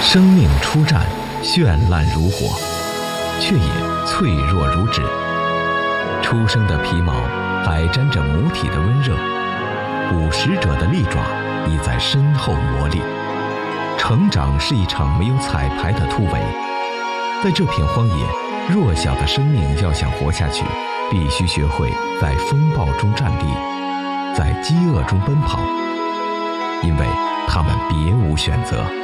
生命出战，绚烂如火，却也脆弱如纸。出生的皮毛还沾着母体的温热，捕食者的利爪已在身后磨砺。成长是一场没有彩排的突围，在这片荒野，弱小的生命要想活下去，必须学会在风暴中站立，在饥饿中奔跑，因为他们别无选择。